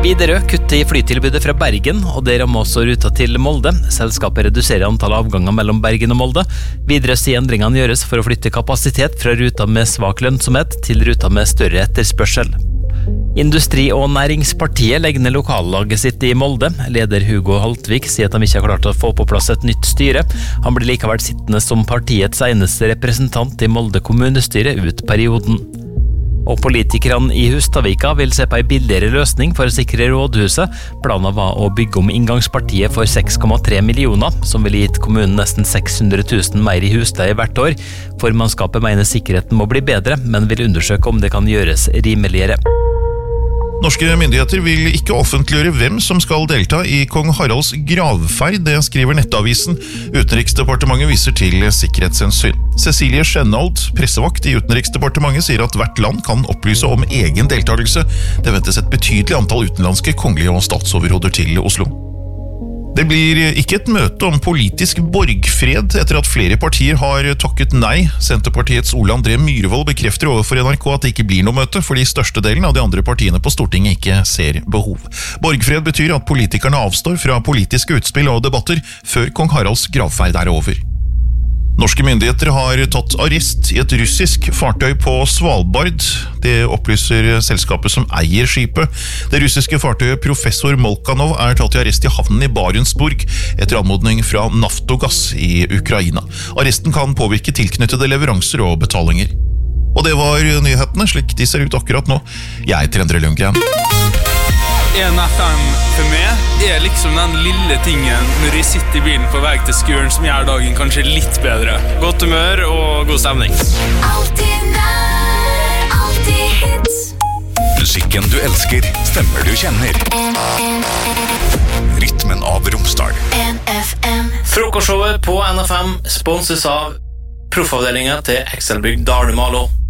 Widerøe kutter I flytilbudet fra Bergen, og det rammer også ruta til Molde. Selskapet reduserer antall avganger mellom Bergen og Molde. Widerøe sier endringene gjøres for å flytte kapasitet fra ruta med svak lønnsomhet til ruta med større etterspørsel. Industri- og Næringspartiet legger ned lokallaget sitt I Molde. Leder Hugo Haltvik sier at de ikke har klart å få på plass et nytt styre. Han blir likevel sittende som partiets eneste representant I Molde kommunestyre ut perioden. Og politikerne I Hustadvika vil se på en billigere løsning for å sikre rådhuset. Planen var å bygge om inngangspartiet for 6,3 millioner, som ville gitt kommunen nesten 600 000 mer I husleie hvert år. Formannskapet mener sikkerheten må bli bedre, men vil undersøke om det kan gjøres rimeligere. Norske myndigheter vil ikke offentliggjøre hvem som skal delta I kong Haralds gravferd, det skriver Nettavisen. Utenriksdepartementet viser til sikkerhetshensyn. Cecilie Skjenhold, pressevakt I Utenriksdepartementet, sier at hvert land kan opplyse om egen deltakelse. Det ventes et betydelig antall utenlandske kongelige og statsoverhoder til Oslo. Det blir ikke et møte om politisk borgfred etter at flere partier har takket nei. Senterpartiets Ole André Myhrvold bekrefter overfor NRK at det ikke blir noe møte, fordi størstedelen av de andre partiene på Stortinget ikke ser behov. Borgfred betyr at politikerne avstår fra politiske utspill og debatter før kong Haralds gravferd over. Norske myndigheter har tatt arrest I et russisk fartøy på Svalbard. Det opplyser selskapet som eier skipet. Det russiske fartøyet Professor Molkanov tatt I arrest I havnen I Barentsburg etter anmodning fra Naftogas I Ukraina. Arresten kan påvirke tilknyttede leveranser og betalinger. Og det var nyhetene, slik de ser ut akkurat nå. Jeg heter Endre Lundgren. 1FM for meg liksom den lille tingen når jeg sitter I bilen på vei til skolen som gjør dagen kanskje litt bedre. Godt humør og god stemning. Alltid nær, alltid hits. Musikken du elsker, stemmer du kjenner. Rytmen av Romsdal. NFM. Frokostshowet på NFM sponses av proffavdelingen til Excelbygg Dalmalo.